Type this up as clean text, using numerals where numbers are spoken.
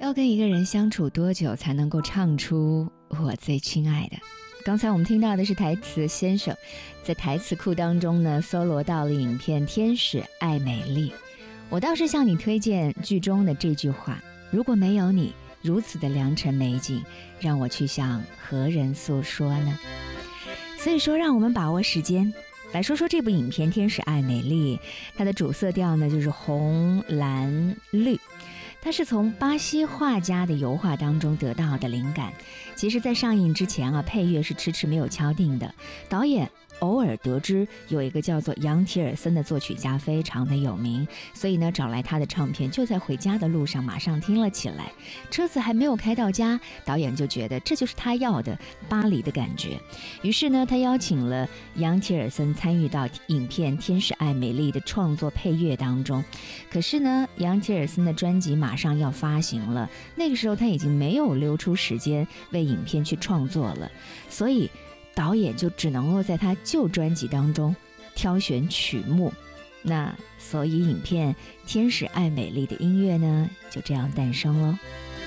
要跟一个人相处多久才能够唱出我最亲爱的？刚才我们听到的是台词先生在台词库当中呢搜罗到了影片《天使爱美丽》。我倒是向你推荐剧中的这句话：如果没有你，如此的良辰美景，让我去向何人诉说呢？所以说，让我们把握时间来说说这部影片《天使爱美丽》。它的主色调呢就是红蓝绿，它是从巴西画家的油画当中得到的灵感。其实在上映之前配乐是迟迟没有敲定的。导演偶尔得知有一个叫做杨提尔森的作曲家非常的有名，所以呢找来他的唱片，就在回家的路上马上听了起来。车子还没有开到家，导演就觉得这就是他要的巴黎的感觉。于是呢他邀请了杨提尔森参与到影片《天使爱美丽》的创作配乐当中。可是呢杨提尔森的专辑马上要发行了，那个时候他已经没有留出时间为影片去创作了，所以导演就只能够在他旧专辑当中挑选曲目。那所以影片《天使爱美丽》的音乐呢就这样诞生了。